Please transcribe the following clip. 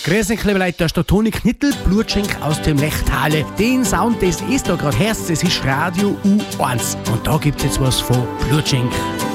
Grüß euch, liebe Leute, da ist der Toni Knittel, Blutschenk aus dem Lechtal. Den Sound, das ist da gerade, hörst, das ist Radio U1. Und da gibt's jetzt was von Blutschenk.